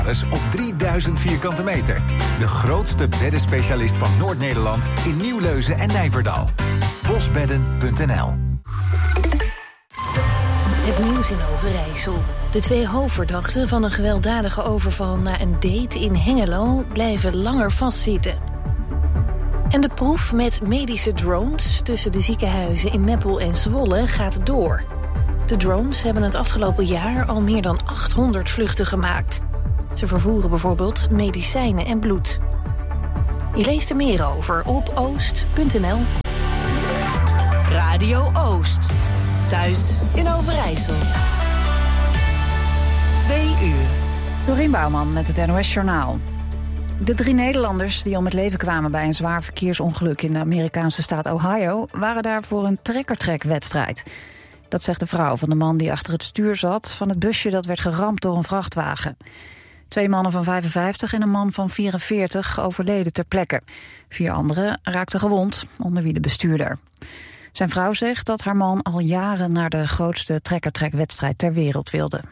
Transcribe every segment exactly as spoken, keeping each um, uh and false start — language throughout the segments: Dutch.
op drieduizend vierkante meter. De grootste beddenspecialist van Noord-Nederland in Nieuwleuzen en Nijverdal. bosbedden punt n l. Het nieuws in Overijssel. De twee hoofdverdachten van een gewelddadige overval na een date in Hengelo blijven langer vastzitten. En de proef met medische drones tussen de ziekenhuizen in Meppel en Zwolle gaat door. De drones hebben het afgelopen jaar al meer dan achthonderd vluchten gemaakt. Ze vervoeren bijvoorbeeld medicijnen en bloed. Je leest er meer over op oost punt n l. Radio Oost. Thuis in Overijssel. Twee uur. Dorien Bouwman met het N O S-journaal. De drie Nederlanders die om het leven kwamen bij een zwaar verkeersongeluk in de Amerikaanse staat Ohio waren daar voor een trekker-trek-wedstrijd. Dat zegt de vrouw van de man die achter het stuur zat van het busje dat werd geramd door een vrachtwagen. Twee mannen van vijfenvijftig en een man van vierenveertig overleden ter plekke. Vier anderen raakten gewond, onder wie de bestuurder. Zijn vrouw zegt dat haar man al jaren naar de grootste trekker-trek-wedstrijd ter wereld wilde.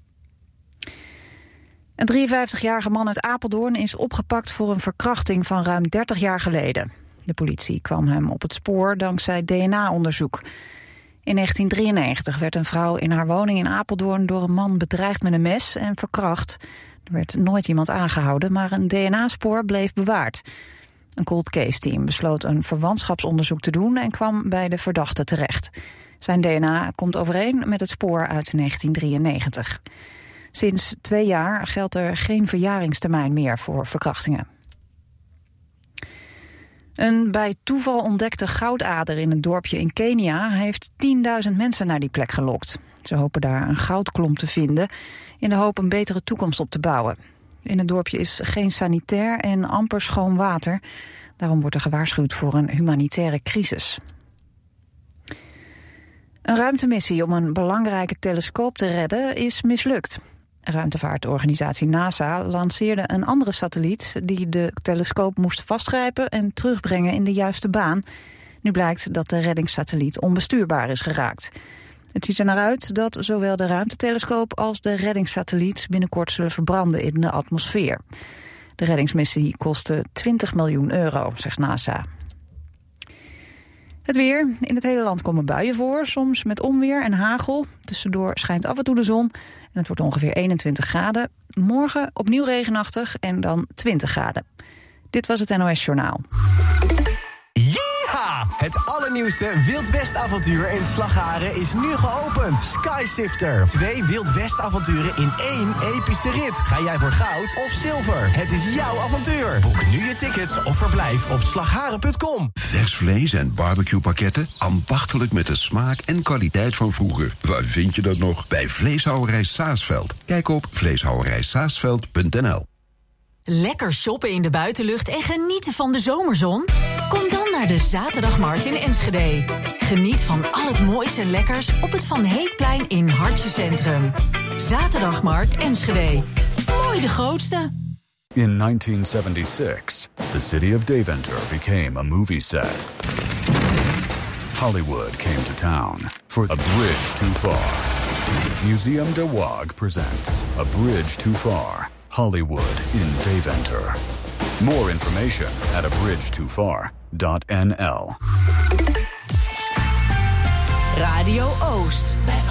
Een drieënvijftigjarige man uit Apeldoorn is opgepakt voor een verkrachting van ruim dertig jaar geleden. De politie kwam hem op het spoor dankzij D N A-onderzoek. In negentien drieënnegentig werd een vrouw in haar woning in Apeldoorn door een man bedreigd met een mes en verkracht. Er werd nooit iemand aangehouden, maar een D N A-spoor bleef bewaard. Een cold case team besloot een verwantschapsonderzoek te doen en kwam bij de verdachte terecht. Zijn D N A komt overeen met het spoor uit negentien drieënnegentig. Sinds twee jaar geldt er geen verjaringstermijn meer voor verkrachtingen. Een bij toeval ontdekte goudader in een dorpje in Kenia heeft tienduizend mensen naar die plek gelokt. Ze hopen daar een goudklomp te vinden in de hoop een betere toekomst op te bouwen. In het dorpje is geen sanitair en amper schoon water. Daarom wordt er gewaarschuwd voor een humanitaire crisis. Een ruimtemissie om een belangrijke telescoop te redden is mislukt. Ruimtevaartorganisatie NASA lanceerde een andere satelliet die de telescoop moest vastgrijpen en terugbrengen in de juiste baan. Nu blijkt dat de reddingssatelliet onbestuurbaar is geraakt. Het ziet er naar uit dat zowel de ruimtetelescoop als de reddingssatelliet binnenkort zullen verbranden in de atmosfeer. De reddingsmissie kostte twintig miljoen euro, zegt NASA. Het weer. In het hele land komen buien voor, soms met onweer en hagel. Tussendoor schijnt af en toe de zon en het wordt ongeveer eenentwintig graden. Morgen opnieuw regenachtig en dan twintig graden. Dit was het N O S-journaal. Yeeha! Het allernieuwste Wild West-avontuur in Slagharen is nu geopend. Skysifter. Twee Wild West-avonturen in één epische rit. Ga jij voor goud of zilver? Het is jouw avontuur. Boek nu je tickets of verblijf op slagharen punt com. Vers vlees en barbecuepakketten, ambachtelijk met de smaak en kwaliteit van vroeger. Waar vind je dat nog? Bij Vleeshouwerij Saasveld. Kijk op vleeshouwerij saasveld punt n l. Lekker shoppen in de buitenlucht en genieten van de zomerzon? Kom dan naar de Zaterdagmarkt in Enschede. Geniet van al het moois en lekkers op het Van Heekplein in Hartje Centrum. Zaterdagmarkt Enschede. Mooi de grootste. In nineteen seventy-six, the city of Deventer became a movie set. Hollywood came to town for A Bridge Too Far. Museum de Waag presents A Bridge Too Far, Hollywood in Deventer. More information at a bridge too far dot n l. Radio Oost.